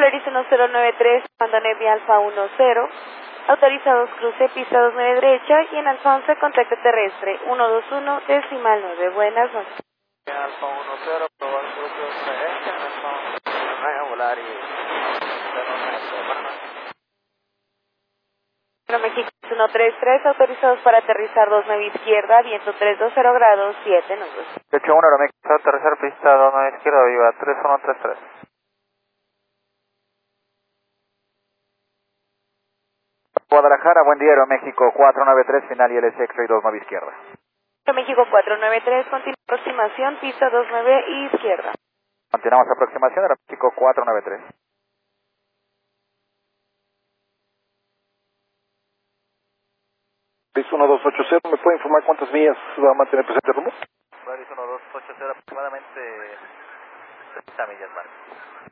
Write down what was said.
Polaris 1093, mando Navy Alfa 10, autorizados cruce, pista 29 derecha y en Alfa 11 contacto terrestre 121 decimal 9. Buenas noches. Alfa 10, probar cruce derecha, Alfa 11, volar y... México 133, autorizados para aterrizar 29 izquierda, viento 320 grados 7 nudos. 81 Aeroméxico, aterrizar pista 29 izquierda, viva 3133. Guadalajara, buen día, Aeroméxico 493, final y LS X-Ray 29 izquierda. México 493, continúa aproximación, pista 29 izquierda. Continuamos aproximación, Aeroméxico 493. Polaris 1280, ¿me puede informar cuántas millas va a mantener presente el rumbo? Polaris 1280, aproximadamente 30 millas más.